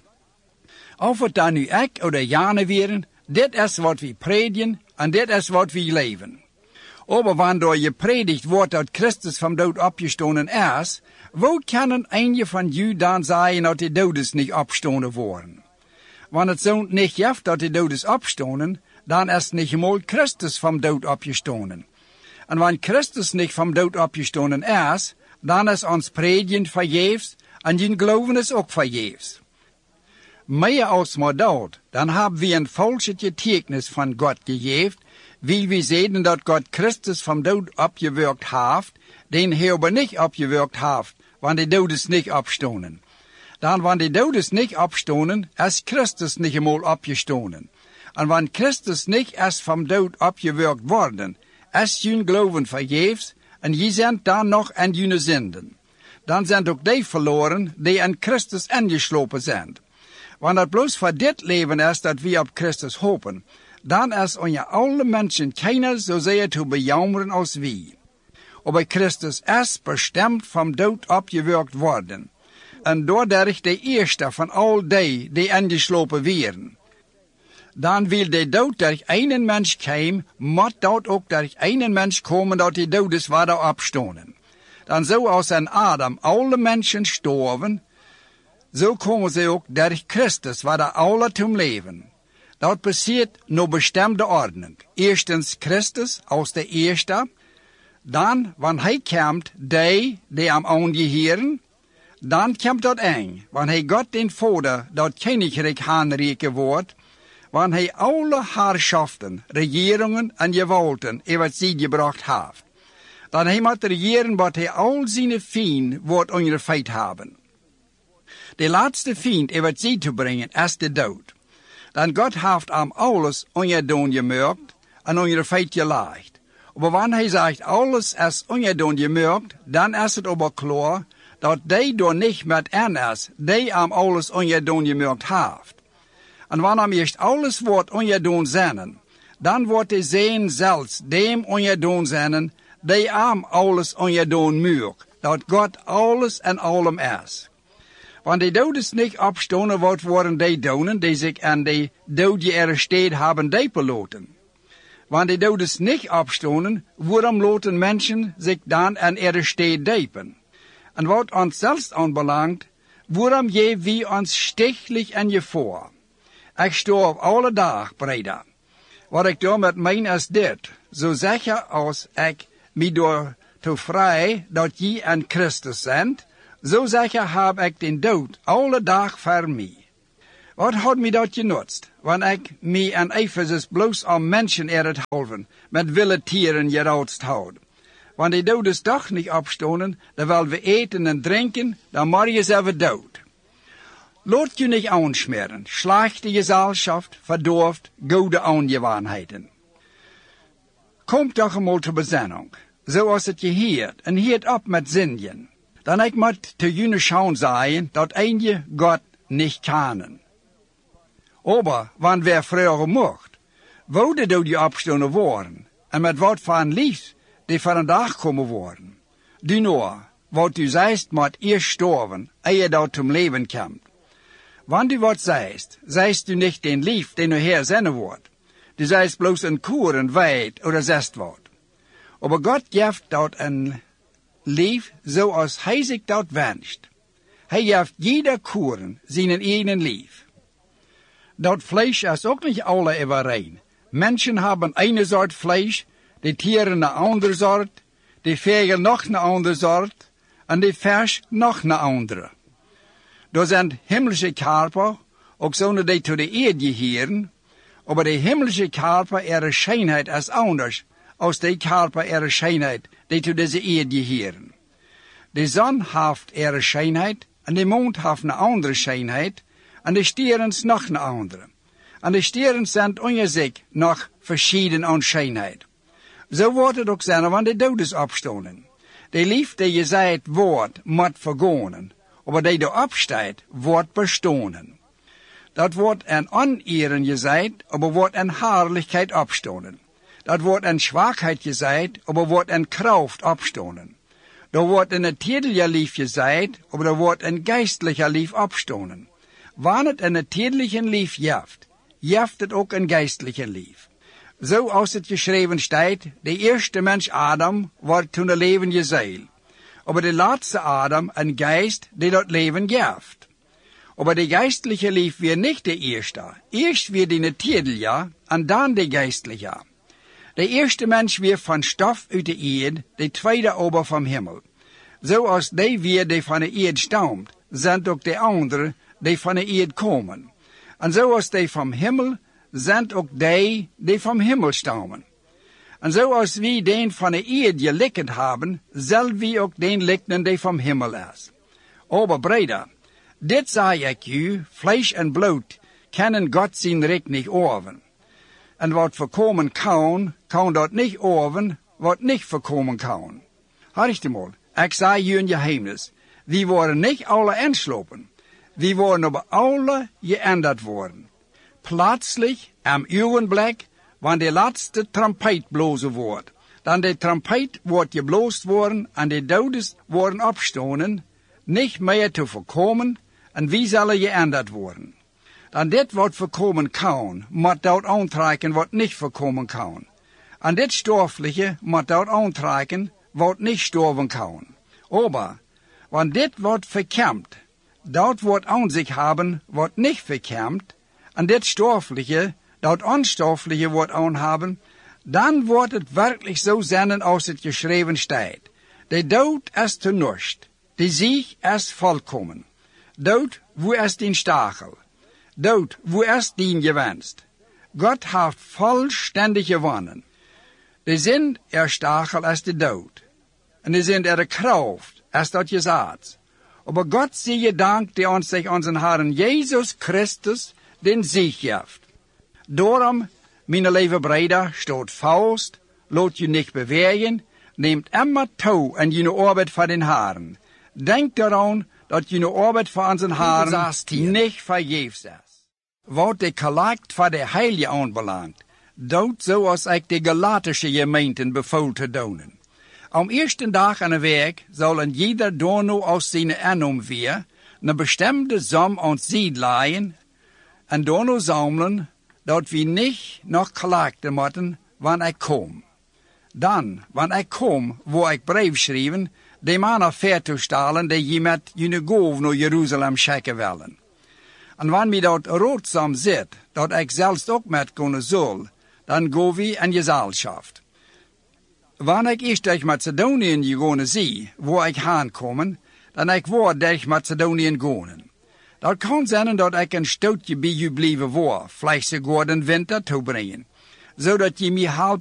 [SPEAKER 1] Of het dan nu ik oder Jane weren, dit is wat we predigen en dit is wat we leven. Aber wanneer je predigt wordt dat Christus van dood opgestonden is, wo kan een van u dan zeggen dat de doodes niet opstonden worden? Wanneer het zo niet jeft dat de doodes opstonden, dan is niet eenmaal Christus van dood opgestonden. En wanneer Christus niet van dood opgestonden is, dan is ons predigen vergeefs en je geloven is ook vergeefs. Meer als maar dat, dan hebben we een valse getuigenis van God gegeven, wie we zeggen dat God Christus van dood opgewerkt heeft, den hij aber niet opgewerkt heeft, wanneer de doodes niet opstonden. Dan wanneer de doodes niet opstonden, is Christus niet eenmaal opgestonden. En wanneer Christus niet is van dood opgewerkt worden, is je geloven vergeefs, en je zijn dan nog in je zinden. Dan zijn ook die verloren, die in Christus ingeslopen zijn. Wanneer het bloos voor dit leven is dat we op Christus hopen, dan is onder alle mensen keiner zozeer te bejammeren als wie. Aber Christus is bestemd van dood opgewerkt worden. En doordat de eerste van al die ingeslopen werden. Dan wil de dood durch einen mens komen, moet dat ook durch einen mens komen dat de doodes waren opstonden. Dan zoals in Adam alle mensen storven, zo komen ze ook durch Christus waar alle zum leven. Dat passiert nur bestemde ordnung. Eerstens Christus als de eerste, dan, wanneer hij komt, die am aangeheren, dan komt dat een, wanneer hij God den Vader dat koninkrijk aanreiken wordt, wanneer hij alle herrschaften, regeringen en gewalten over zich gebracht heeft. Dan hij moet regeren wat hij al zijn vrienden wordt onderfeit hebben. De laatste vriend over zich te brengen is de dood. Dan God heeft hem alles onderdoen gemerkt en onderfeit gelegd. Maar wanneer hij zegt alles is onderdoen gemerkt, dan is het aber klaar dat die door niet met en is, die hem alles onderdoen gemerkt heeft. En wanneer hem eerst alles wordt onderdoen zijn, dan wordt hij zijn zelfs dem onderdoen zijn, die hem alles onderdoen merkt, dat God alles en allem is. Wanneer de doodes niet opstonden, wat worden die donen die zich aan de dood gearresteerd hebben depelaten? Wanneer de doodes niet opstonden, waarom laten mensen zich dan aan arresteerd depen? En wat ons zelfs aanbelangt, waarom je wie ons stichtelijk aan je voor? Ik stoor alle dag, breder. Wat ik door met mijn is dit, zo zeker als ik me door te vrij dat je aan Christus bent, zo zeker heb ik den dood alle dag voor mij. Wat had me dat genutzt, wanneer ik me aan Ephesus bloos om mensen het halven, met wilde tieren geroutst houd? Want die dood is toch niet opstonden, terwijl we eten en drinken, dan maar je zelf dood. Laat je niet aansmeren, slechte gezelschap, verdorft, goede aangewoonheden. Kom toch eenmaal te bezinning, zoals het je heert, en hield op met zinjen. Dan ik moet te jullie schauen zeggen, dat je God niet kennen. Aber, wanneer we vragen mocht, wouden door die opstonden worden, en met wat van lief die van een dag komen worden. Du nou, wat u zeist, moet eerst sterven, eer dat zum leven komt. Wanneer u wat zeist u niet den lief den u herzinnen wordt. Du zeist bloos een koeren wijd oder zest wat. Aber God geeft dat een lief zoals hij zich dat wenscht. Hij geeft jeder koeren zijn eigen lief. Dat vlees is ook niet alle overeen. Mensen hebben een soort vlees, die tieren een andere soort, die vogel nog een andere soort, en die vers nog een andere. Er zijn himmlische karper, ook zo'n die tot de eerde geheren, maar de himmlische karper ihre schijnheid is anders, als de karper ihre schijnheid die tot deze eerde geheren. De zon heeft ihre schijnheid, en de mond heeft een andere schijnheid, en de sterren nog een andere. En de sterren zijn onder zich nog verschieden aan schijnheid. Zo wordt het ook zijn wanneer de dood is opstonden. De liefde je zei wordt, moet vergonen, maar die er opstaat, wordt bestonen. Dat wordt een oneren gezegd, maar wordt een herrlichkeit opstonden. Dat wordt een zwakheid gezegd, maar wordt een kracht opstonden. Er wordt een natuurlijke lief gezegd, maar er wordt een geistelijke lief opstonden. Wanneer het een natuurlijke lief jeft het ook een geistelijke lief. Zo als het geschreven staat, de eerste mens Adam wordt toen een levende ziel. Maar de laatste Adam een geest die dat leven geeft. Maar de geistelijke lief weer niet de eerste. Eerst weer de natuurlijke en dan de geistelijke. De eerste mens weer van stof uit de eerd, de tweede ober van hemel. Zoals die weer die van de eerd stamt, zijn ook de anderen die van de eerd komen. En zoals die van hemel, zijn ook die van hemel stammen. En zoals wie den van de eerd gelikt hebben, zullen we ook den likken die van hemel is. Aber breder, dit zei ik u, vlees en bloed kennen God zijn rijk niet orven. En wat voorkomen kan dat niet orven, wat niet voorkomen kan. Hartstikke ik zei u een geheimnis, we worden niet alle inslopen. We worden op alle geändert worden. Plötzlich, am ogenblik, wanneer de laatste trompet blozen wordt. Dan de trompet wordt gebloosd worden en de doden worden opstonden, niet meer te voorkomen, en wie zullen geändert worden. Dan dit wat voorkomen kan, moet dat aantrekken wat niet voorkomen kan. En dit stoffelijke moet dat aantrekken wat niet sterven kan. Aber, want dit wordt verkämpt, dat wordt aan zich hebben wat niet verkämpt, en dit stoffelijke, dat onstoffelijke wordt aanhaben, dan wordt het werkelijk zo zijn als het geschreven staat. De dood is te nust, de zieg is volkomen. Dood, wo is din stachel? Dood, wo is din gewenst? God heeft vollständig gewonnen. De zin stachel is de dood. En de zin de kracht is dat je zaad. Aber God zie je dank die ons zich onze Herren Jezus Christus den Sieg geeft. Daarom, mijn lieve breder, stoot vast, laat je niet bewegen, neemt immer toe en je arbeid voor den Herren. Denk eraan dat je arbeid voor onze Herren niet vergeefs is. Wat de collect voor de heilige aanbelangt, doet zoals ik de Galatische gemeenten bevoel te doen. Am eersten dag aan de week zal een jeder dono aus zijn ennum weer een bestemde som aan zied leien en dono samelen, dat we niet nog collecten moeten, wanneer ik kom. Dan, wanneer ik kom, waar ik brief schrijven, die mannen ver te stellen, die je met jullie goof naar Jeruzalem schikken willen. En wanneer we dat roodsam zit, dat ik zelfs ook met kunnen zul, dan gaan we in gezelschap. Wanneer ik eerst durch Macedonië gegaan zie, waar ik aankomen, dan ik word durch Macedonië gaan. Dat kan zijn dat ik een stootje bij je blijven word, vielleicht sogar den winter toebrengen, zodat je mij helpt